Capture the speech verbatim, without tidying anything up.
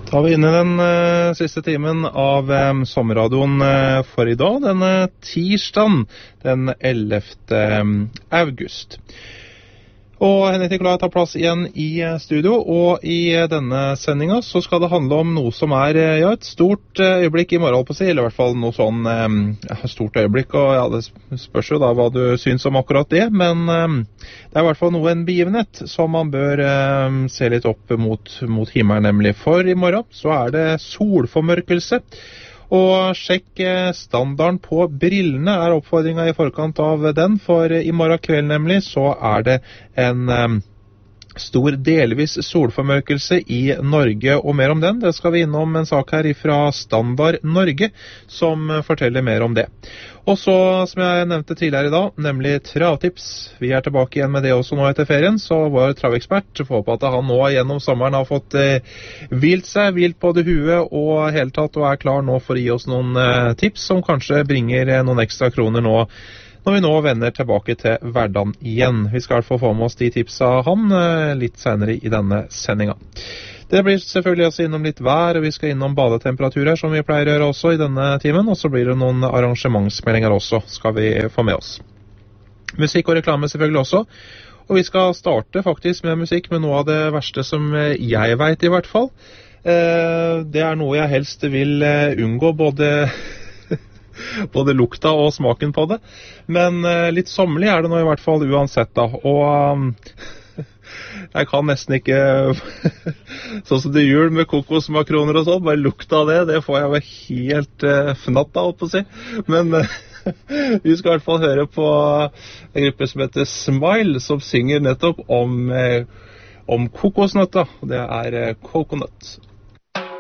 Da er vi inne i den uh, siste timen av um, sommerradioen uh, for i dag, denne tirsdagen, den ellevte august. Og Henrik Nikolai tar plass igjen i studio, og i denne sendingen så skal det handle om noe som er ja, et stort øyeblikk i morgen, på å si, eller i hvert fall noe sånn eh, stort øyeblikk, og ja, det spørs jo da hva du syns om akkurat det, men eh, det er i hvert fall noe en begivenhet som man bør eh, se litt opp mot, mot himmelen, nemlig for i morgen så er det solformørkelse. Og sjekk standarden på brillene er oppfordringen i forkant av den, for i morgen kveld nemlig så er det en um, stor delvis solformørkelse i Norge, og mer om den. Det skal vi innom en sak her fra Standard Norge som forteller mer om det. Og så, som jeg nevnte tidligere i dag, nemlig travtips. Vi er tilbake igjen med det også nå etter ferien, så vår travekspert får håpe at han nå gjennom sommeren har fått eh, hvilt seg, hvilt på det huet og helt tatt, og er klar nå for å gi oss noen eh, tips som kanskje bringer eh, noen ekstra kroner nå, når vi nå vender tilbake til hverdagen igjen. Vi skal i hvert fall få med oss de tipsa han eh, litt senere i denne sendingen. Det blir selvfølgelig også innom litt vær, og vi skal innom badetemperaturer, som vi pleier å gjøre også i denne timen, og så blir det noen arrangementsmeldinger også, skal vi få med oss. Musikk og reklame selvfølgelig også, og vi skal starte faktisk med musikk med noe av det verste som jeg vet i hvert fall. Det er noe jeg helst vil unngå, både... både lukta og smaken på det, men litt sommerlig er det nå i hvert fall uansett da, og... Jeg kan nesten ikke, sånn som det jul med kokosmakroner og sånn, bare lukta av det, det får jeg vel helt uh, fnatt av, på å si. Men uh, vi skal i hvert fall høre på en gruppe som heter Smile, som synger nettopp om, uh, om kokosnøtta. Det er uh, Coconut.